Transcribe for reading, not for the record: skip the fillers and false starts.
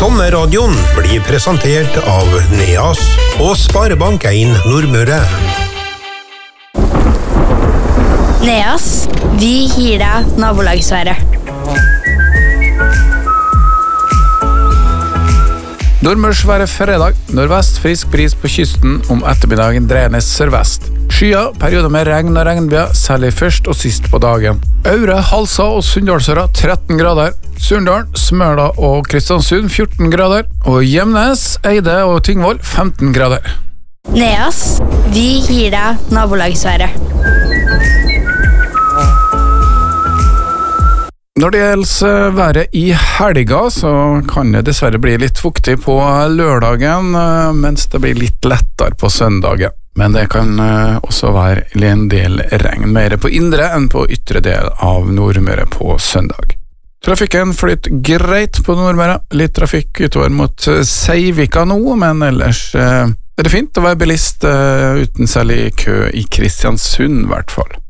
Sommerradioen blir presentert av Neas og Sparebank 1 Nordmøre. Neas, vi gir deg nabolagsværet. Nordmørsværet fredag. Nordvest frisk bris på kysten, om ettermiddagen dreiende sørvest. Skya, perioder med regn og regnbyer, særlig først og sist på dagen. Aure, Halsa og Sunndalsøra 13 grader. Surndal, Smøla og Kristiansund 14 grader. Og Gjemnes, Eide og Tingvoll 15 grader. Neas, vi gir deg nabolagsværet. Når det gjelder været i helga, så kan det dessverre bli litt fuktig på lørdagen, mens det blir litt lettere på søndagen. Men det kan også være en del regn, mer på indre enn på ytre del av Nordmøre på søndag. Trafikken flytter greit på Nordmøre, litt trafikk utover mot Seivika nå, men ellers er det fint å være bilist uten særlig kø i Kristiansund i hvert fall.